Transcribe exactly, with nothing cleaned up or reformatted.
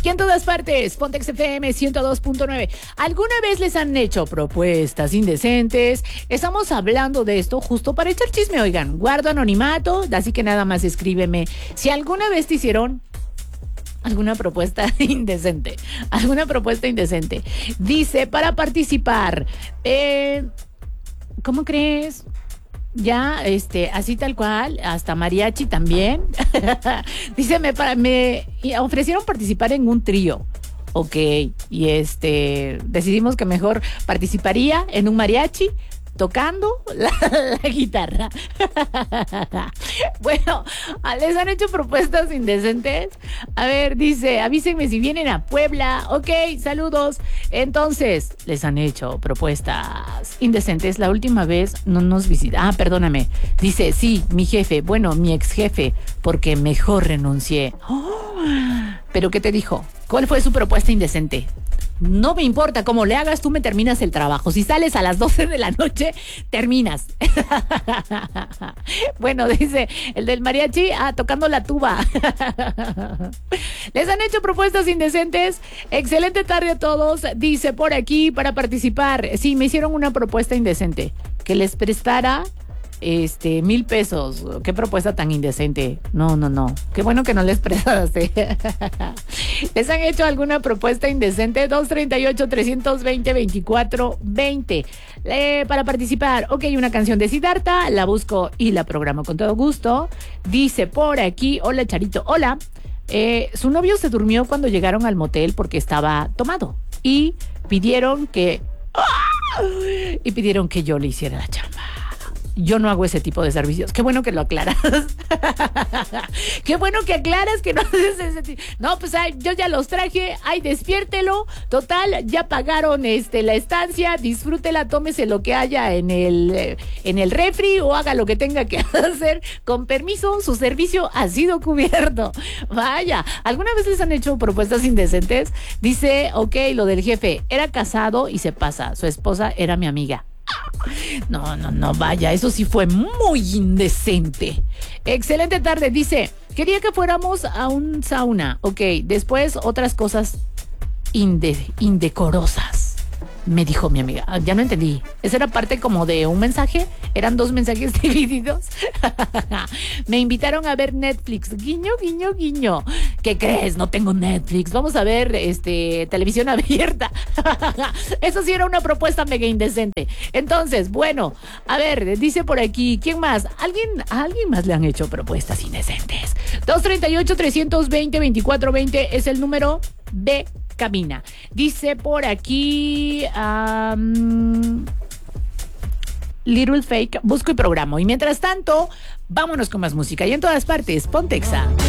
Y en todas partes, Pontex F M ciento dos punto nueve. ¿Alguna vez les han hecho propuestas indecentes? Estamos hablando de esto justo para echar chisme, oigan. Guardo anonimato, así que nada más escríbeme. Si alguna vez te hicieron alguna propuesta indecente, alguna propuesta indecente. Dice, para participar, eh, ¿cómo crees? Ya, este, así tal cual, hasta mariachi también. Dice, me, para, me ofrecieron participar en un trío. Ok, y este, decidimos que mejor participaría en un mariachi tocando la, la guitarra. Bueno, ¿les han hecho propuestas indecentes? A ver, dice, avísenme si vienen a Puebla. Ok, saludos. Entonces, ¿les han hecho propuestas indecentes? La última vez no nos visita. Ah, perdóname. Dice, sí, mi jefe, bueno, mi ex jefe, porque mejor renuncié. Oh, ¿pero qué te dijo? ¿Cuál fue su propuesta indecente? No me importa cómo le hagas, tú me terminas el trabajo. Si sales a las doce de la noche, terminas. Bueno, dice el del mariachi, ah, tocando la tuba. ¿Les han hecho propuestas indecentes? Excelente tarde a todos. Dice por aquí, para participar. Sí, me hicieron una propuesta indecente. Que les prestara Este, mil pesos. Qué propuesta tan indecente. No, no, no. Qué bueno que no les prestaste. ¿Les han hecho alguna propuesta indecente? dos treinta y ocho, trescientos veinte, veinticuatro veinte. Eh, para participar, ok, una canción de Siddhartha, la busco y la programo con todo gusto. Dice por aquí, hola Charito, hola. Eh, su novio se durmió cuando llegaron al motel porque estaba tomado. Y pidieron que... ¡Ah! Y pidieron que yo le hiciera la chamba. Yo no hago ese tipo de servicios. Qué bueno que lo aclaras. Qué bueno que aclaras que no haces ese tipo. No, pues ay, yo ya los traje. Ay, despiértelo. Total, ya pagaron este la estancia. Disfrútela, tómese lo que haya en el, eh, en el refri o haga lo que tenga que hacer. Con permiso, su servicio ha sido cubierto. Vaya, ¿alguna vez les han hecho propuestas indecentes? Dice, ok, lo del jefe. Era casado y se pasa. Su esposa era mi amiga. No, no, no, vaya, eso sí fue muy indecente. Excelente tarde, dice, quería que fuéramos a un sauna. Ok, después otras cosas inde, indecorosas, me dijo mi amiga. Ya no entendí. ¿Esa era parte como de un mensaje? ¿Eran dos mensajes divididos? Me invitaron a ver Netflix. Guiño, guiño, guiño. ¿Qué crees? No tengo Netflix. Vamos a ver este televisión abierta. Eso sí era una propuesta mega indecente. Entonces, bueno, a ver, dice por aquí, ¿quién más? ¿Alguien, a alguien más le han hecho propuestas indecentes? dos treinta y ocho, trescientos veinte, veinticuatro veinte es el número de cabina. Dice por aquí um, Little Fake, busco y programo. Y mientras tanto, vámonos con más música. Y en todas partes, Pontexa.